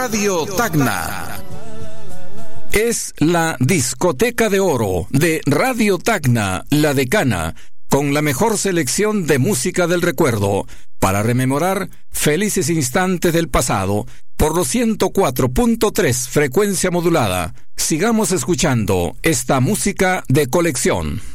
Radio Tacna. Es la discoteca de oro de Radio Tacna, La Decana, con la mejor selección de música del recuerdo, para rememorar felices instantes del pasado, por los 104.3 frecuencia modulada. Sigamos escuchando esta música de colección.